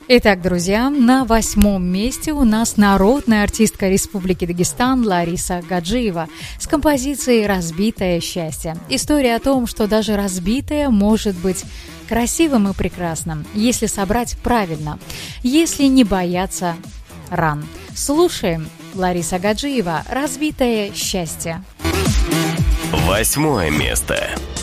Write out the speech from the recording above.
Итак, друзья, на 8-м месте у нас народная артистка Республики Дагестан Лариса Гаджиева с композицией «Разбитое счастье». История о том, что даже разбитое может быть красивым и прекрасным, если собрать правильно, если не бояться ран. Слушаем Лариса Гаджиева «Разбитое счастье». 8 место.